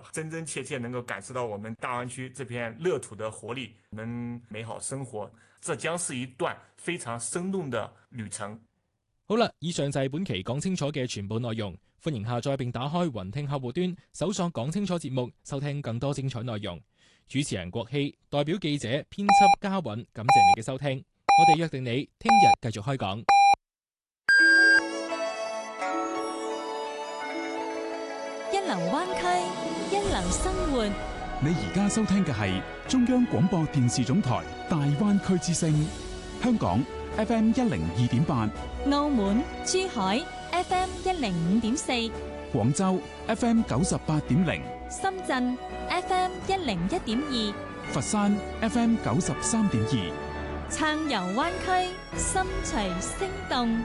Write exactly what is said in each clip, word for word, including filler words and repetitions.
真真切切能夠感受到我們大灣區這片樂土的活力，我們美好生活，這將是一段非常生動的旅程。 好啦，以上就係本期講清楚嘅全部內容，歡迎下載並打開雲聽客戶端，搜索講清楚節目，收聽更多精彩內容。主持人郭希，代表記者、編輯嘉韻，感謝你嘅收聽，我哋約定你聽日繼續開講。 一流灣區，一流生活。 你而家收聽嘅係中央廣播電視總台大灣區之聲，香港 F M 一零二點八， 澳門、珠海 F M 一零五點四， 廣州 F M 九十八點零， 深圳 F M 一零一點二， 佛山 F M 九十三點二， 暢遊灣區，心隨聲動。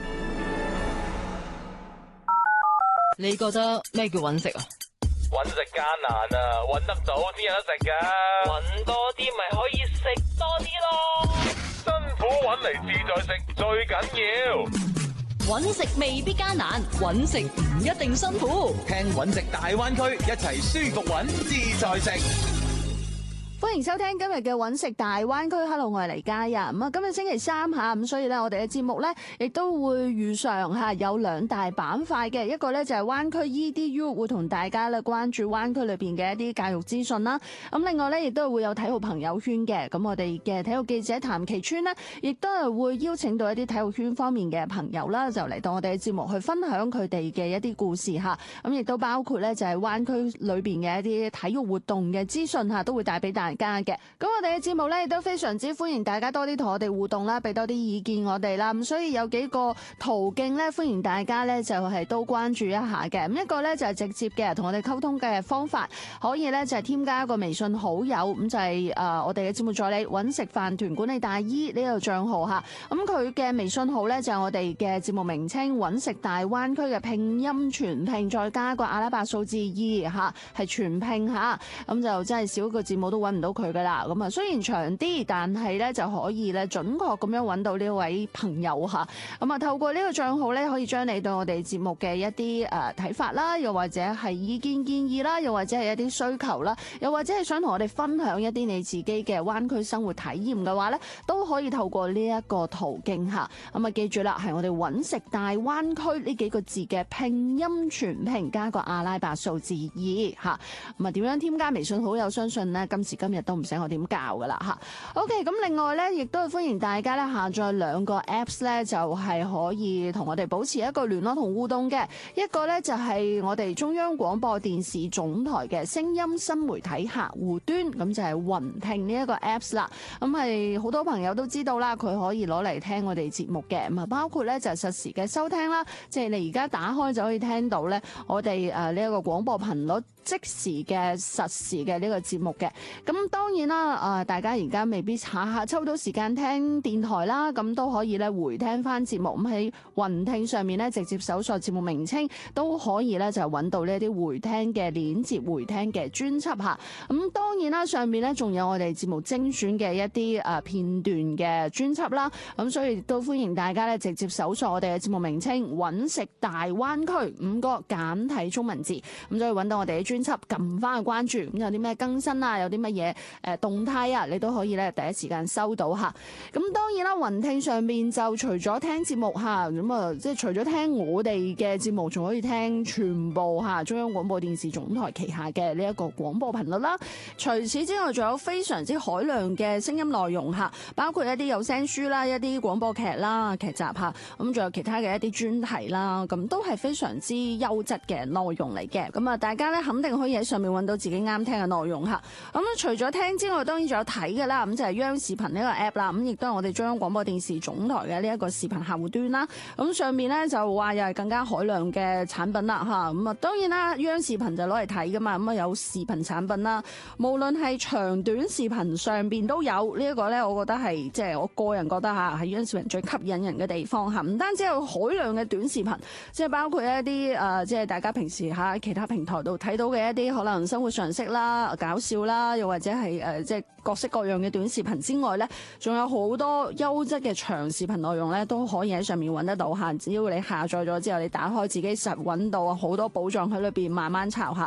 你覺得咩叫揾食啊？ 揾食艱難啊，揾得到先有得食噶。揾多啲咪可以食多啲咯。辛苦揾嚟自在食最緊要。 揾食未必艱難，揾食唔一定辛苦。 聽揾食大灣區，一齊舒服揾自在食。 歡迎收聽今日嘅揾食大灣區。Hello， 我係黎嘉欣。咁啊，今日星期三下，咁所以咧，我哋嘅節目咧，亦都會遇上吓有兩大板塊嘅，一個咧就係灣區 E D U 會同大家咧關注灣區裏邊嘅一啲教育資訊啦。咁另外咧，亦都會有體育朋友圈嘅。咁我哋嘅體育記者譚其川呢，亦都係會邀請到一啲體育圈方面嘅朋友啦，就嚟到我哋嘅節目去分享佢哋嘅一啲故事吓。咁亦都包括咧就係灣區裏邊嘅一啲體育活動嘅資訊吓，都會帶俾大家。家嘅，咁我哋嘅節目咧亦都非常之歡迎大家多啲同我哋互動啦，俾多啲意見我哋啦。咁所以有幾個途徑咧，歡迎大家咧就係都關注一下嘅。咁一個咧就係直接嘅同我哋溝通嘅方法，可以咧就係添加一個微信好友，咁就係誒我哋嘅節目助理揾食飯團管理大姨呢個賬號吓。咁佢嘅微信號咧就係我哋嘅節目名稱揾食大灣區嘅拼音全拼，再加個阿拉伯數字二吓，係全拼吓。咁就真係少個字母都揾唔到到佢噶啦，咁啊雖然長啲，但係咧就可以咧準確咁樣揾到呢位朋友吓。咁啊透過呢個賬號咧，可以將你對我哋節目嘅一啲誒睇法啦，又或者係意見建議啦，又或者係一啲需求啦，又或者係想同我哋分享一啲你自己嘅灣區生活體驗嘅話咧，都可以透過呢一個途徑吓。咁啊記住啦，係我哋揾食大灣區呢幾個字嘅拼音全拼加個阿拉伯數字二吓。咁啊點樣添加微信好友？相信呢，今時今日都唔使我點教噶啦吓。OK， 咁另外咧，亦都係歡迎大家咧下載兩個 Apps 咧，就係可以同我哋保持一個聯絡同互動嘅。一個咧就係我哋中央廣播電視總台嘅聲音新媒體客戶端，咁就係雲聽呢一個 Apps 啦。咁係好多朋友都知道啦，佢可以攞嚟聽我哋節目嘅。咁啊，包括咧就係實時嘅收聽啦，即係你而家打開就可以聽到咧，我哋誒呢一個廣播頻率即時嘅實時嘅呢個節目嘅。咁當然啦，誒大家而家未必下下抽到時間聽電台啦，咁都可以咧回聽翻節目。咁喺雲聽上面咧，直接搜索節目名稱都可以咧，就揾到呢啲回聽嘅鏈接、回聽嘅專輯嚇。咁當然啦，上面咧仲有我哋節目精選嘅一啲誒片段嘅專輯啦。咁所以都歡迎大家咧直接搜索我哋嘅節目名稱揾食大灣區五個簡體中文字，咁就可以揾到我哋嘅專輯，撳翻去關注。咁有啲咩更新啊，有啲乜嘢誒動態啊，你都可以咧第一時間收到嚇。咁當然啦，雲聽上面就除咗聽節目嚇，咁啊即係除咗聽我哋嘅節目，仲可以聽全部嚇中央廣播電視總台旗下嘅呢一個廣播頻率啦。除此之外，仲有非常之海量嘅聲音內容嚇，包括一啲有聲書啦、一啲廣播劇啦、劇集嚇，咁仲有其他嘅一啲專題啦，咁都係非常之優質嘅內容嚟嘅。咁啊，大家咧肯定可以喺上面揾到自己啱聽嘅內容嚇。咁咧除咗聽之外，當然仲有睇嘅啦。咁就係央視頻呢個 app 啦，咁亦都係我哋中央廣播電視總台嘅呢一個視頻客戶端啦。咁上面咧就話又係更加海量嘅產品啦嚇。咁啊當然啦，央視頻就攞嚟睇噶嘛，咁啊有視頻產品啦，無論係長短視頻上邊都有。呢一個咧，我覺得係即係我個人覺得嚇係央視頻最吸引人嘅地方嚇。唔單止有海量嘅短視頻，即係包括一啲誒，即係大家平時喺其他平台度睇到嘅一啲可能生活常識啦、搞笑啦，又或者係誒即係各式各樣嘅短視頻之外咧，仲有好多優質嘅長視頻內容咧，都可以喺上面揾得到嚇。只要你下載咗之後，你打開自己實揾到好多寶藏喺裏邊慢慢抄下。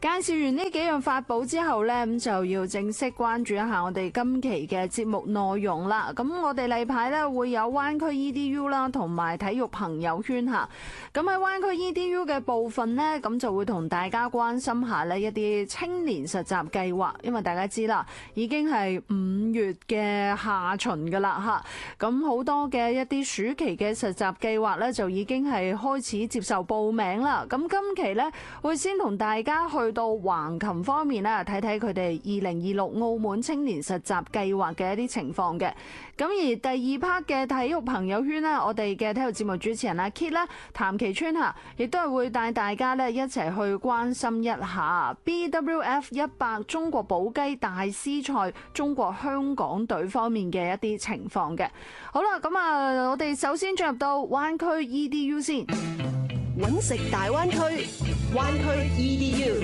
介紹完呢幾樣法寶之後呢，咁就要正式關注一下我哋今期嘅節目內容啦。咁我哋例牌呢會有灣區 E D U 啦，同埋體育朋友圈嚇。咁喺灣區 E D U 嘅部分呢，咁就會同大家關心下呢一啲青年實習計劃，因為大家知啦，已經係五月嘅下旬噶啦嚇。咁好多嘅一啲暑期嘅實習計劃呢，就已經係開始接受報名啦。咁今期呢，會先同大家去到橫琴方面啦，睇睇佢哋二零二六澳門青年實習計劃嘅一啲情況嘅。咁而第二 part 嘅體育朋友圈呢，我哋嘅體育節目主持人阿 Kit 啦、譚其川嚇，亦都係會帶大家咧一齊去關心一下 B W F 一百中國寶雞大師賽中國香港隊方面嘅一啲情況嘅。好啦，咁啊，我哋首先進入到灣區 E D U 先。 揾食大灣區，灣區 E D U。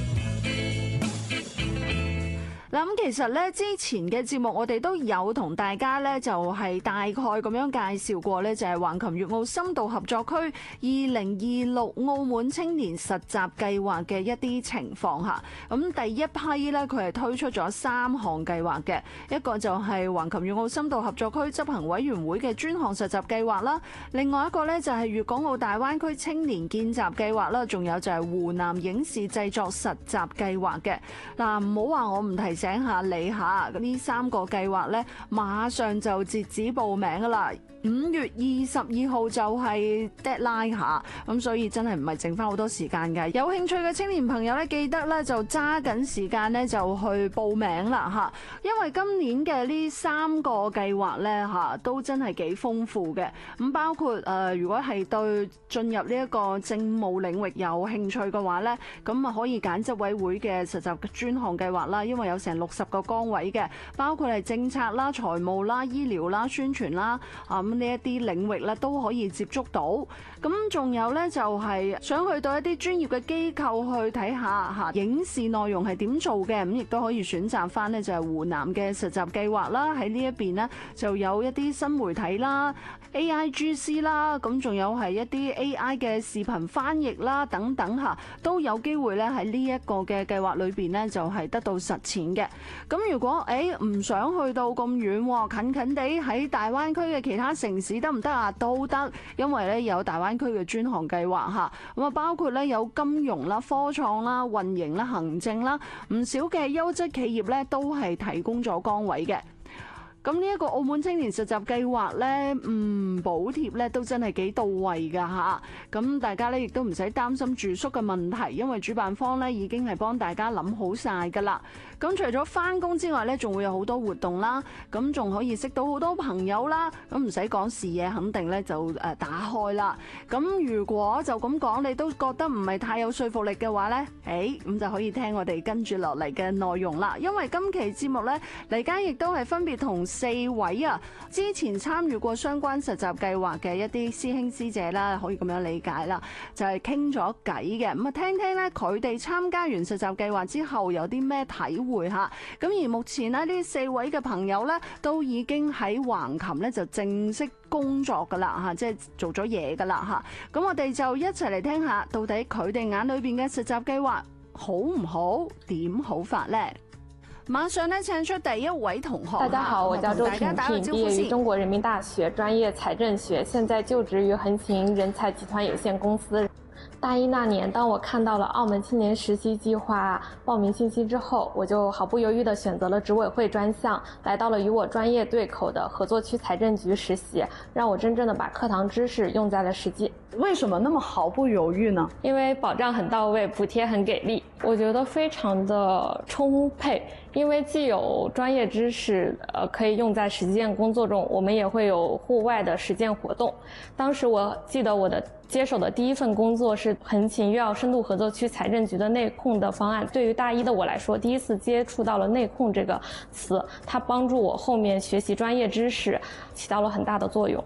嗱，咁其實咧之前嘅節目我哋都有同大家咧就係大概咁樣介紹過咧，就係橫琴粵澳深度合作區二零二六澳門青年實習計劃嘅一啲情況下。咁第一批咧佢係推出咗三項計劃嘅，一個就係橫琴粵澳深度合作區執行委員會嘅專項實習計劃啦，另外一個咧就係粵港澳大灣區青年見習計劃啦，仲有就係湖南影視製作實習計劃嘅。嗱，唔好話我唔提醒下你下，呢三個計劃呢，馬上就截止報名噶啦。五月二十二號就係 deadline 下，咁所以真係唔係剩翻好多時間嘅。有興趣嘅青年朋友呢，記得呢就揸緊時間呢就去報名啦嚇，因為今年嘅呢三個計劃呢，嚇都真係幾豐富嘅。咁包括誒、呃，如果係對進入呢一個政務領域有興趣嘅話呢，咁啊可以揀執委會嘅實習專項計劃啦，因為有成六十個崗位嘅，包括係政策啦、財務啦、醫療啦、宣傳啦啊。咁呢一啲領域咧都可以接觸到，咁仲有咧就係想去到一啲專業嘅機構去睇下嚇影視內容係點做嘅，咁亦都可以選擇翻咧就係湖南嘅實習計劃啦。喺呢一邊呢，就有一啲新媒體啦、A I G C 啦，咁仲有係一啲 A I 嘅視頻翻譯啦等等嚇，都有機會咧喺呢一個嘅計劃裏邊呢，就係得到實踐嘅。咁如果誒唔想去到咁遠，近近地喺大灣區嘅其他城市得唔得啊？都得，因為咧有大灣區嘅專項計劃嚇，咁啊包括咧有金融啦、科創啦、運營啦、行政啦，唔少嘅優質企業咧都係提供咗崗位嘅。咁呢一個澳門青年實習計劃呢，嗯，補貼呢都真係幾到位㗎嚇。咁大家呢亦都唔使擔心住宿嘅問題，因為主辦方呢已經係幫大家諗好晒㗎啦。咁除咗返工之外呢，仲會有好多活動啦，咁仲可以識到好多朋友啦。咁唔使講視野，肯定呢就誒打開啦。咁如果就咁講，你都覺得唔係太有說服力嘅話呢，誒咁就可以聽我哋跟住落嚟嘅內容啦。因為今期節目呢，黎嘉亦都係分別同四位啊，之前參與過相關實習計劃嘅一啲師兄師姐啦，可以咁樣理解啦，就係傾咗偈嘅。咁啊，聽聽咧佢哋參加完實習計劃之後有啲咩體會嚇。咁而目前呢，呢四位嘅朋友咧都已經喺橫琴咧就正式工作噶啦嚇，即係做咗嘢噶啦嚇。咁我哋就一齊嚟聽下，到底佢哋眼裏邊嘅實習計劃好唔好？點好法呢？馬上呢，請出第一位同學。 大家好，我叫周婷婷，畢業於中國人民大學，專業財政學，現在就職於恆勤人才集團有限公司。大一那年，當我看到了澳門青年實習計劃報名信息之後，我就毫不猶豫地選擇了執委會專項，來到了與我專業對口的合作區財政局實習，讓我真正的把課堂知識用在了實際。 為什麼那麼毫不猶豫呢？ 因為保障很到位，補貼很給力，我覺得非常的充沛。因為既有專業知識，呃，可以用在實踐工作中，我們也會有戶外的實踐活動。當時我記得我的接手的第一份工作是恆勤粵澳深度合作區財政局的內控的方案。對於大一的我來說，第一次接觸到了內控這個詞，它幫助我後面學習專業知識，起到了很大的作用。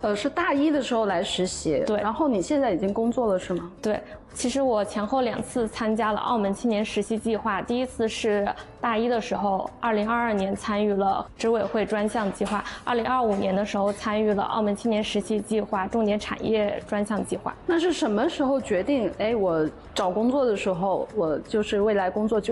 呃，是大一的时候来实习， 对， 然后你现在已经工作了是吗？ 对，其实我前后两次参加了澳门青年实习计划，第一次是大一的时候，二零二二年参与了执委会专项计划，二零二五年的时候参与了澳门青年实习计划重点产业专项计划。 那是什么时候决定？哎，我找工作的时候，我就是未来工作就